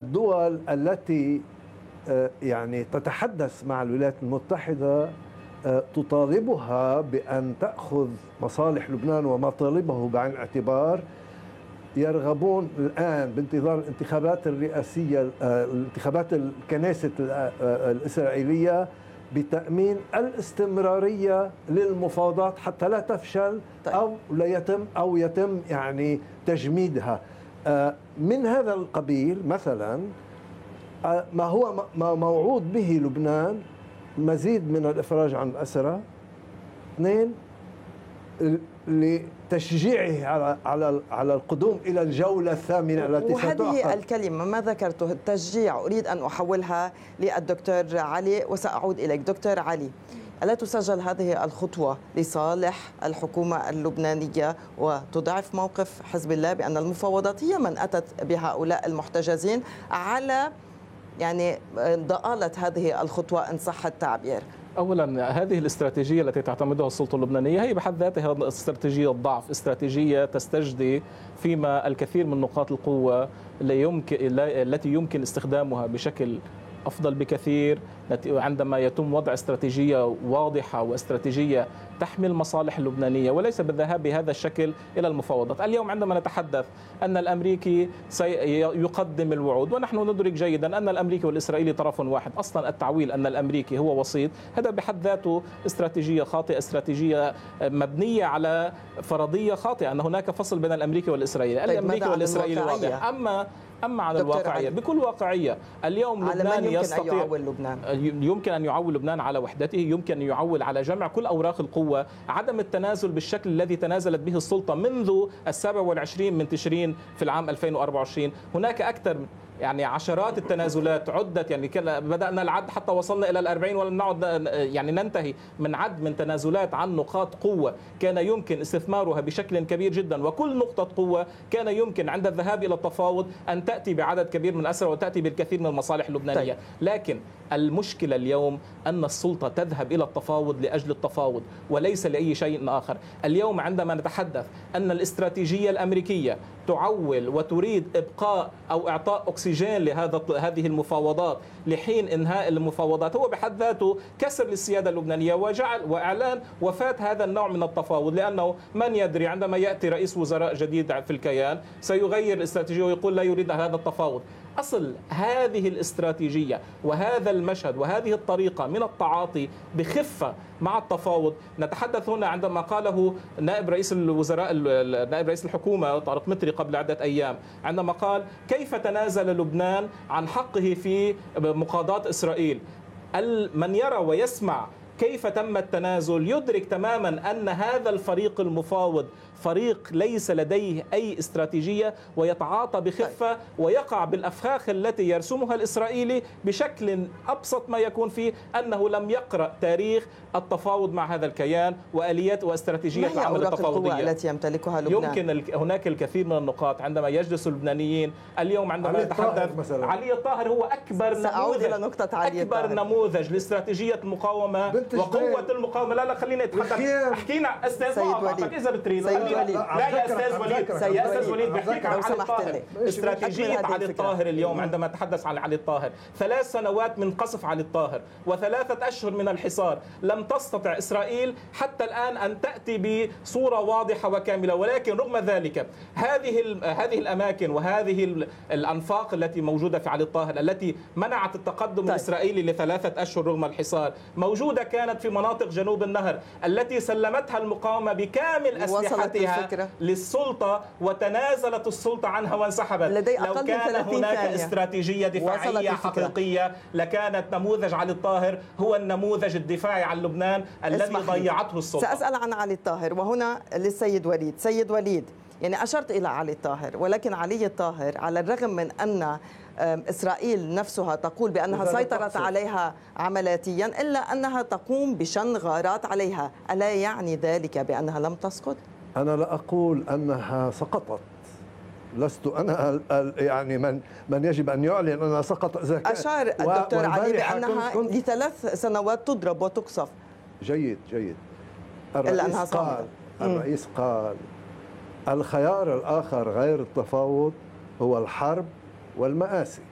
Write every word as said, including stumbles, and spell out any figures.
الدول التي يعني تتحدث مع الولايات المتحدة تطالبها بأن تأخذ مصالح لبنان ومطالبه بعين الاعتبار، يرغبون الآن بانتظار الانتخابات الرئاسية، الانتخابات الكنيسة الإسرائيلية، بتأمين الاستمرارية للمفاوضات حتى لا تفشل أو لا يتم أو يتم يعني تجميدها. من هذا القبيل مثلا ما هو ما موعود به لبنان: مزيد من الإفراج عن الأسرى، اثنين لتشجيعه على على على القدوم إلى الجولة الثامنة التي ستعقد. وهذه الكلمة ما ذكرته التشجيع أريد أن أحولها للدكتور علي وسأعود إليك. دكتور علي، ألا تسجل هذه الخطوة لصالح الحكومة اللبنانية وتضعف موقف حزب الله بأن المفاوضات هي من أتت بهؤلاء المحتجزين على يعني ضآلة هذه الخطوة إن صح التعبير؟ أولا، هذه الاستراتيجية التي تعتمدها السلطة اللبنانية هي بحد ذاتها استراتيجية ضعف، استراتيجية تستجدي فيما الكثير من نقاط القوة التي يمكن استخدامها بشكل أفضل بكثير عندما يتم وضع استراتيجية واضحة واستراتيجية تحمل مصالح اللبنانية، وليس بالذهاب بهذا الشكل إلى المفاوضات. اليوم عندما نتحدث أن الأمريكي سيقدم الوعود، ونحن ندرك جيدا أن الأمريكي والإسرائيلي طرف واحد، أصلا التعويل أن الأمريكي هو وسيط هذا بحد ذاته استراتيجية خاطئة، استراتيجية مبنية على فرضية خاطئة أن هناك فصل بين الأمريكي والإسرائيلي. طيب الأمريكي والإسرائيلي واضح. أما أما عن الواقعية علي. بكل واقعية اليوم لبنان يمكن يستطيع أن يعول لبنان. يمكن أن يعول لبنان على وحدته، يمكن أن يعول على جمع كل أوراق القوة، عدم التنازل بالشكل الذي تنازلت به السلطة منذ السابع والعشرين من تشرين في العام ألفين وأربعة وعشرين. هناك أكثر يعني عشرات التنازلات عدت، يعني بدأنا العد حتى وصلنا إلى الأربعين ولم نعد يعني ننتهي من عد من تنازلات عن نقاط قوة كان يمكن استثمارها بشكل كبير جدا، وكل نقطة قوة كان يمكن عند الذهاب إلى التفاوض أن تأتي بعدد كبير من الأسرى وتأتي بالكثير من المصالح اللبنانية. طيب. لكن المشكلة اليوم أن السلطة تذهب إلى التفاوض لأجل التفاوض وليس لأي شيء آخر. اليوم عندما نتحدث أن الاستراتيجية الأمريكية تعول وتريد إبقاء أو إعطاء أكسجين لهذا هذه المفاوضات لحين إنهاء المفاوضات، هو بحد ذاته كسر للسيادة اللبنانية وجعل وإعلان وفاة هذا النوع من التفاوض، لأنه من يدري عندما يأتي رئيس وزراء جديد في الكيان سيغير الاستراتيجية ويقول لا يريد هذا التفاوض. أصل هذه الاستراتيجية وهذا المشهد وهذه الطريقة من التعاطي بخفة مع التفاوض، نتحدث هنا عندما قاله نائب رئيس الوزراء نائب رئيس الحكومة طارق مطري قبل عدة أيام، عندما قال كيف تنازل لبنان عن حقه في مقاضاة إسرائيل. من يرى ويسمع كيف تم التنازل يدرك تماما أن هذا الفريق المفاوض فريق ليس لديه أي استراتيجية ويتعاطى بخفة ويقع بالأفخاخ التي يرسمها الإسرائيلي بشكل أبسط ما يكون فيه أنه لم يقرأ تاريخ التفاوض مع هذا الكيان وآليات واستراتيجية العمل التفاوضية التي يمتلكها لبنان. يمكن هناك الكثير من النقاط عندما يجلس اللبنانيين اليوم عندما نتحدث علي الطاهر هو أكبر نموذج إلى نقطة علي أكبر الطاهر. نموذج لاستراتيجية المقاومة وقوة المقاومة. لا لا خلينا نتحدث احكينا أستاذ معطى إذا بتريد. لا يا أستاذ وليد يا أستاذ وليد بحكيك عن علي الطاهر. استراتيجية علي الطاهر اليوم عندما أتحدث عن علي الطاهر، ثلاث سنوات من قصف علي الطاهر وثلاثة أشهر من الحصار، لم تستطع إسرائيل حتى الآن أن تأتي بصورة واضحة وكاملة. ولكن رغم ذلك هذه هذه الأماكن وهذه الأنفاق التي موجودة في علي الطاهر التي منعت التقدم طيب. الإسرائيلي لثلاثة أشهر رغم الحصار، موجودة كانت في مناطق جنوب النهر التي سلمتها المقاومة بكامل أسلحتها للسلطة وتنازلت السلطة عنها وانسحبت. لو كان هناك ثانية. استراتيجية دفاعية حقيقية لكانت نموذج علي الطاهر هو النموذج الدفاعي عن لبنان الذي ضيعته السلطة. سأسأل عن علي الطاهر وهنا للسيد وليد. سيد وليد، يعني أشرت إلى علي الطاهر، ولكن علي الطاهر على الرغم من أن إسرائيل نفسها تقول بأنها سيطرت عليها عملياتيا إلا أنها تقوم بشن غارات عليها، ألا يعني ذلك بأنها لم تسقط؟ أنا لا أقول أنها سقطت، لست أنا يعني من من يجب أن يعلن أنها سقطت. أشار الدكتور علي بأنها لثلاث سنوات تضرب وتقصف. جيد جيد. الرئيس قال الرئيس قال الخيار الآخر غير التفاوض هو الحرب والمآسي.